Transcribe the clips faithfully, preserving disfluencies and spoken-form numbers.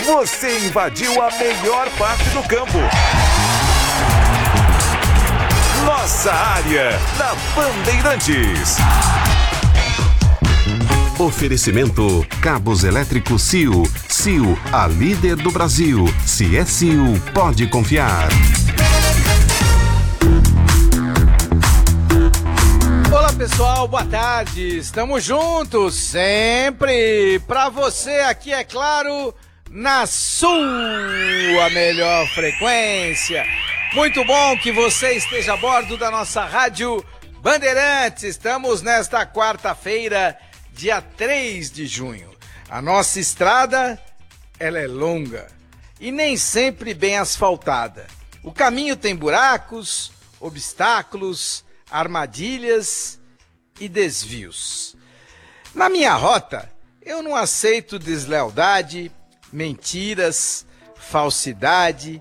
Você invadiu a melhor parte do campo. Nossa área, na Bandeirantes. Oferecimento Cabos Elétricos C I U. C I U, a líder do Brasil. Se é C I U, pode confiar. Olá pessoal, boa tarde. Estamos juntos sempre para você aqui, é claro, na sua melhor frequência. Muito bom que você esteja a bordo da nossa Rádio Bandeirantes. Estamos nesta quarta-feira, dia três de junho. A nossa estrada, ela é longa e nem sempre bem asfaltada. O caminho tem buracos, obstáculos, armadilhas e desvios. Na minha rota, eu não aceito deslealdade, mentiras, falsidade,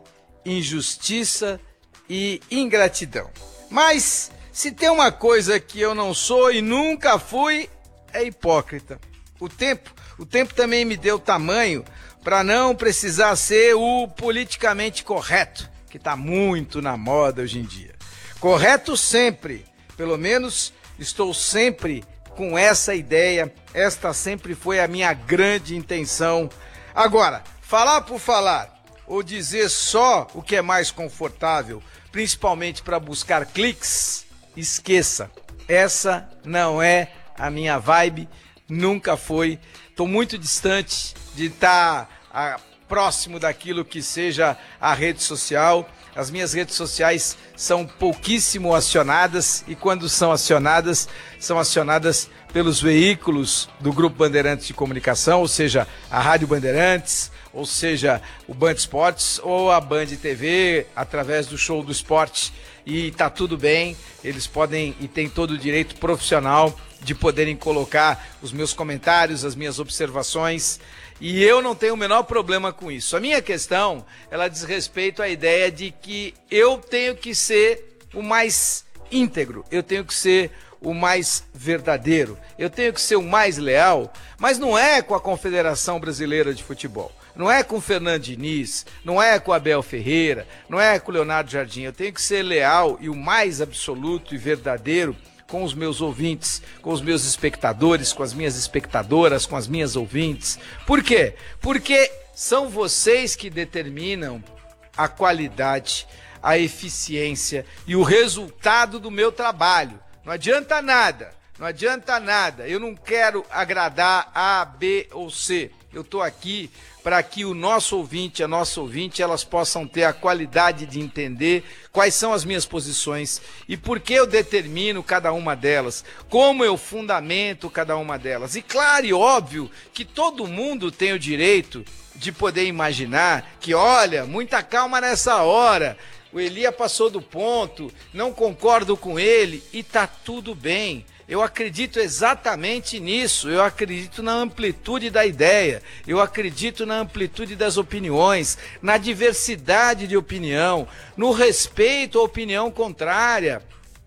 injustiça e ingratidão. Mas se tem uma coisa que eu não sou e nunca fui, é hipócrita. O tempo, o tempo também me deu tamanho para não precisar ser o politicamente correto, que está muito na moda hoje em dia. Correto sempre, pelo menos estou sempre com essa ideia, esta sempre foi a minha grande intenção. Agora, falar por falar, ou dizer só o que é mais confortável, principalmente para buscar cliques, esqueça. Essa não é a minha vibe, nunca foi. Estou muito distante de estar tá, próximo daquilo que seja a rede social. As minhas redes sociais são pouquíssimo acionadas e quando são acionadas, são acionadas pelos veículos do Grupo Bandeirantes de Comunicação, ou seja, a Rádio Bandeirantes, ou seja, o Band Esportes ou a Band T V, através do Show do Esporte. E tá tudo bem, eles podem e têm todo o direito profissional de poderem colocar os meus comentários, as minhas observações, e eu não tenho o menor problema com isso. A minha questão, ela diz respeito à ideia de que eu tenho que ser o mais íntegro, eu tenho que ser o mais verdadeiro, eu tenho que ser o mais leal, mas não é com a Confederação Brasileira de Futebol, não é com o Fernando Diniz, não é com o Abel Ferreira, não é com o Leonardo Jardim, eu tenho que ser leal e o mais absoluto e verdadeiro com os meus ouvintes, com os meus espectadores, com as minhas espectadoras, com as minhas ouvintes. Por quê? Porque são vocês que determinam a qualidade, a eficiência e o resultado do meu trabalho. Não adianta nada, não adianta nada. Eu não quero agradar A, B ou C. Eu estou aqui para que o nosso ouvinte, a nossa ouvinte, elas possam ter a qualidade de entender quais são as minhas posições e por que eu determino cada uma delas, como eu fundamento cada uma delas. E claro e óbvio que todo mundo tem o direito de poder imaginar que, olha, muita calma nessa hora, o Elia passou do ponto, não concordo com ele e tá tudo bem. Eu acredito exatamente nisso, eu acredito na amplitude da ideia, eu acredito na amplitude das opiniões, na diversidade de opinião, no respeito à opinião contrária.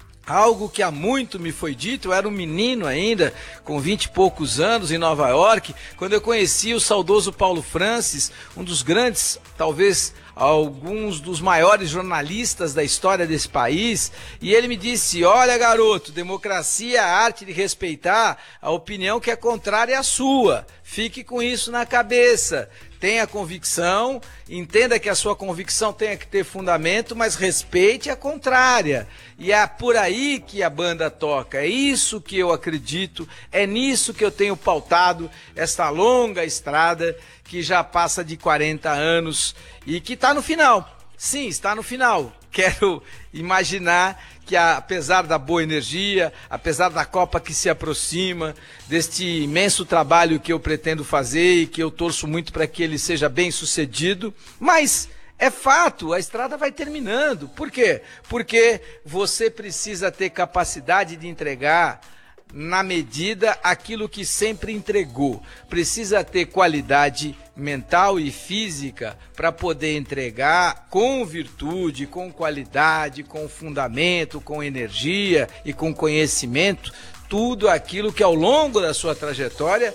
Algo que há muito me foi dito, eu era um menino ainda, com vinte e poucos anos em Nova York, quando eu conheci o saudoso Paulo Francis, um dos grandes, talvez alguns dos maiores jornalistas da história desse país, e ele me disse: olha garoto, democracia é a arte de respeitar a opinião que é contrária à sua, fique com isso na cabeça. Tenha convicção, entenda que a sua convicção tenha que ter fundamento, mas respeite a contrária. E é por aí que a banda toca, é isso que eu acredito, é nisso que eu tenho pautado esta longa estrada que já passa de quarenta anos e que está no final. Sim, está no final. Quero imaginar que, apesar da boa energia, apesar da Copa que se aproxima, deste imenso trabalho que eu pretendo fazer e que eu torço muito para que ele seja bem sucedido, mas é fato, a estrada vai terminando. Por quê? Porque você precisa ter capacidade de entregar na medida aquilo que sempre entregou. Precisa ter qualidade mental e física para poder entregar com virtude, com qualidade, com fundamento, com energia e com conhecimento tudo aquilo que ao longo da sua trajetória